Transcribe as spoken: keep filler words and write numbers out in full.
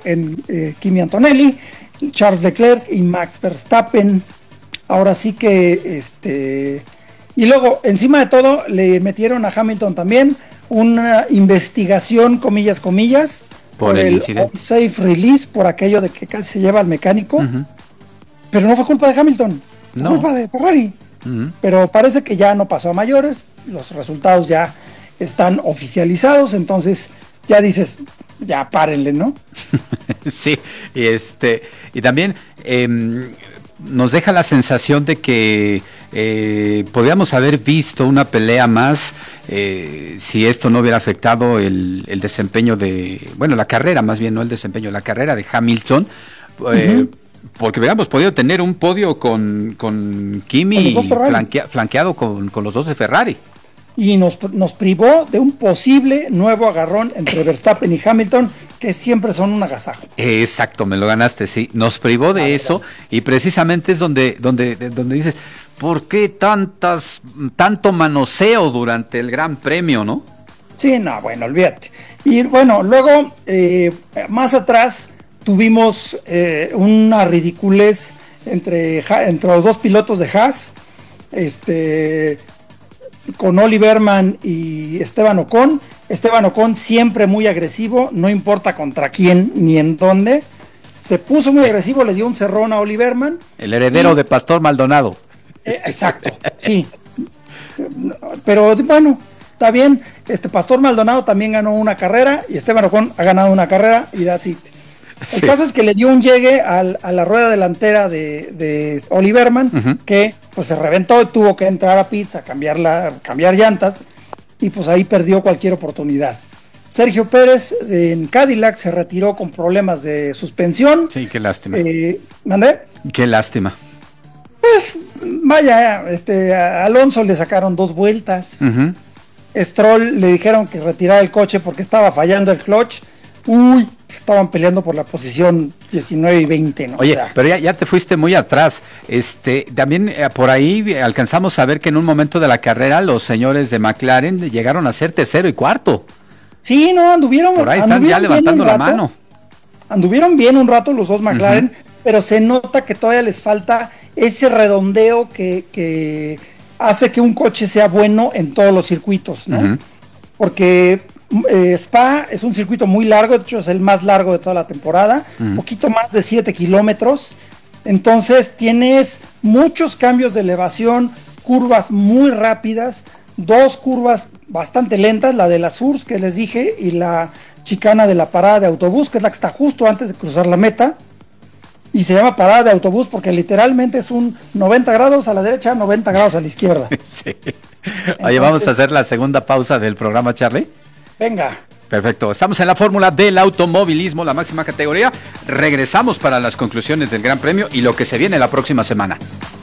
en eh, Kimi Antonelli, Charles Leclerc y Max Verstappen. Ahora sí que, este, y luego, encima de todo, le metieron a Hamilton también una investigación, comillas, comillas, por, por el, el safe release, por aquello de que casi se lleva al mecánico, uh-huh. Pero no fue culpa de Hamilton, fue no. culpa de Ferrari. Uh-huh. Pero parece que ya no pasó a mayores, los resultados ya están oficializados, entonces ya dices, ya párenle, ¿no? Sí, y este, y también eh, nos deja la sensación de que eh, podríamos haber visto una pelea más eh, si esto no hubiera afectado el, el desempeño de, bueno, la carrera más bien, no el desempeño, la carrera de Hamilton, eh, uh-huh. porque hubiéramos podido tener un podio con, con Kimi flanquea, flanqueado con, con los dos de Ferrari. Y nos, nos privó de un posible nuevo agarrón entre Verstappen y Hamilton, que siempre son un agasajo. Exacto, me lo ganaste, sí. Nos privó de ah, eso verdad. Y precisamente es donde, donde, donde dices, ¿por qué tantas, tanto manoseo durante el Gran Premio, no? Sí, no, bueno, olvídate. Y bueno, luego, eh, más atrás, tuvimos eh, una ridiculez entre, entre los dos pilotos de Haas, este... con Oli Berman y Esteban Ocon. Esteban Ocon siempre muy agresivo, no importa contra quién ni en dónde. Se puso muy agresivo, le dio un cerrón a Oli Berman. El heredero y, de Pastor Maldonado. Eh, exacto, sí. Pero bueno, está bien. Este Pastor Maldonado también ganó una carrera y Esteban Ocon ha ganado una carrera y that's it. El sí. caso es que le dio un llegue al, a la rueda delantera de, de Oli Berman, uh-huh. que pues se reventó y tuvo que entrar a pits a cambiar, la, cambiar llantas y pues ahí perdió cualquier oportunidad. Sergio Pérez en Cadillac se retiró con problemas de suspensión. Sí, qué lástima. Eh, ¿Mandé? Qué lástima. Pues vaya, este, a Alonso le sacaron dos vueltas. Uh-huh. Stroll le dijeron que retirara el coche porque estaba fallando el clutch. Uy, estaban peleando por la posición diecinueve y veinte, ¿no? Oye, o sea, pero ya, ya te fuiste muy atrás. Este, también eh, por ahí alcanzamos a ver que en un momento de la carrera los señores de McLaren llegaron a ser tercero y cuarto. Sí, no, anduvieron. Por ahí están anduvieron ya levantando la rato, mano. Anduvieron bien un rato los dos McLaren, uh-huh. pero se nota que todavía les falta ese redondeo que, que hace que un coche sea bueno en todos los circuitos, ¿no? Uh-huh. Porque Eh, Spa es un circuito muy largo, de hecho es el más largo de toda la temporada, un uh-huh. poquito más de siete kilómetros, entonces tienes muchos cambios de elevación, curvas muy rápidas, dos curvas bastante lentas, la de las S U R S que les dije y la chicana de la parada de autobús, que es la que está justo antes de cruzar la meta, y se llama parada de autobús porque literalmente es un noventa grados a la derecha, noventa grados a la izquierda. Sí. Entonces, oye, vamos a hacer la segunda pausa del programa, Charlie. Venga. Perfecto, estamos en la fórmula del automovilismo, la máxima categoría. Regresamos para las conclusiones del Gran Premio y lo que se viene la próxima semana.